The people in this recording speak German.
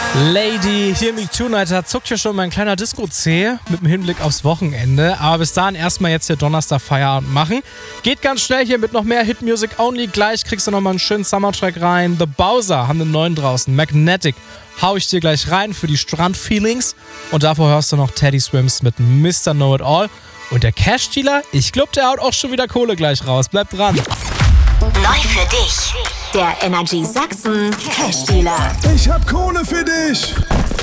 Lady, Hear Me Tonight, da zuckt hier schon mein kleiner Disco-Zeh mit dem Hinblick aufs Wochenende. Aber bis dahin erstmal jetzt hier Donnerstag Feierabend machen. Geht ganz schnell hier mit noch mehr Hit Music Only. Gleich kriegst du nochmal einen schönen Summertrack rein. The Bowser haben einen neuen draußen. Magnetic hau ich dir gleich rein für die Strandfeelings. Und davor hörst du noch Teddy Swims mit Mr. Know It All. Und der Cash-Dealer, ich glaub, der haut auch schon wieder Kohle gleich raus. Bleib dran. Neu für dich. Der Energy Sachsen Cash Dealer. Ich hab Kohle für dich.